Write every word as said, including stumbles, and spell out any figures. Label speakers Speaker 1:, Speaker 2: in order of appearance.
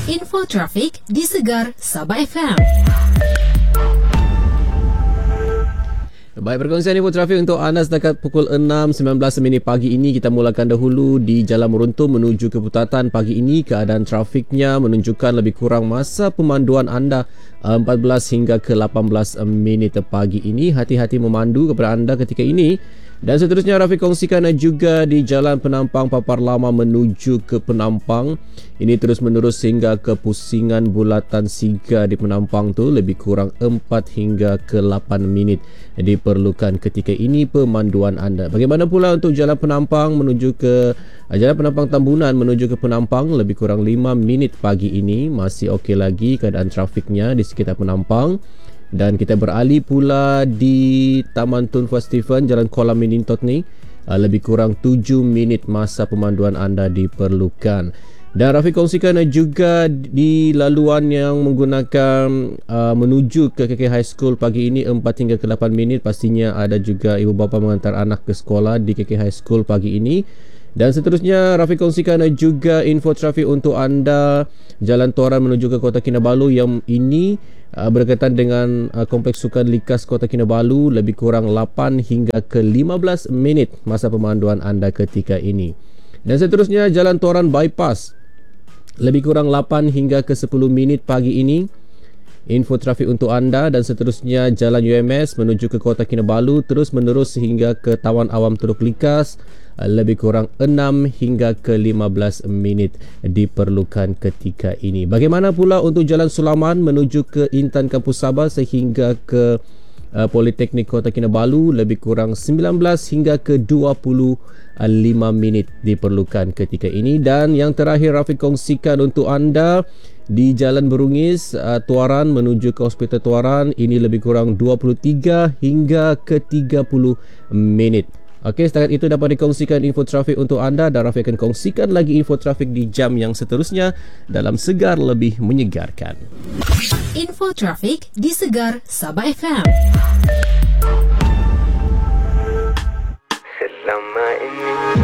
Speaker 1: Info trafik di Segar Sabah F M.
Speaker 2: Baik, perkongsian info trafik untuk anda setakat pukul enam sembilan belas minit pagi ini. Kita mulakan dahulu di Jalan Meruntum menuju ke Putatan pagi ini. Keadaan trafiknya menunjukkan lebih kurang masa pemanduan anda empat belas hingga ke lapan belas minit pagi ini. Hati-hati memandu kepada anda ketika ini. Dan seterusnya Rafiq kongsikan juga di Jalan Penampang Papar Lama menuju ke Penampang. Ini terus menerus hingga ke Pusingan Bulatan Siga di Penampang tu lebih kurang empat hingga ke lapan minit diperlukan ketika ini pemanduan anda. Bagaimana pula untuk Jalan Penampang menuju ke Jalan Penampang Tambunan menuju ke Penampang lebih kurang lima minit pagi ini. Masih okey lagi keadaan trafiknya di sekitar Penampang. Dan kita beralih pula di Taman Tun Festival Jalan Kuala Menintot ni, lebih kurang tujuh minit masa pemanduan anda diperlukan. Dan Rafiq kongsikan juga di laluan yang menggunakan uh, menuju ke K K High School pagi ini empat hingga ke lapan minit. Pastinya ada juga ibu bapa mengantar anak ke sekolah di K K High School pagi ini. Dan seterusnya Rafiq kongsikan juga info trafik untuk anda Jalan Toran menuju ke Kota Kinabalu yang ini uh, berkaitan dengan uh, Kompleks Sukan Likas Kota Kinabalu lebih kurang lapan hingga ke lima belas minit masa pemanduan anda ketika ini. Dan seterusnya Jalan Toran Bypass lebih kurang lapan hingga ke sepuluh minit pagi ini. Info trafik untuk anda. Dan seterusnya Jalan U M S menuju ke Kota Kinabalu terus menerus hingga ke Tawan Awam Teluk Likas lebih kurang enam hingga ke lima belas minit diperlukan ketika ini. Bagaimana pula untuk Jalan Sulaman menuju ke Intan Kampus Sabah sehingga ke uh, Politeknik Kota Kinabalu lebih kurang sembilan belas hingga ke dua puluh lima minit diperlukan ketika ini. Dan yang terakhir Rafiq kongsikan untuk anda di Jalan Berungis uh, Tuaran menuju ke Hospital Tuaran ini lebih kurang dua puluh tiga hingga ke tiga puluh minit. Okey, setakat itu dapat dikongsikan info trafik untuk anda dan Rafiq akan kongsikan lagi info trafik di jam yang seterusnya dalam Segar Lebih Menyegarkan.
Speaker 1: Info trafik di Segar Sabah F M.
Speaker 3: Selama ini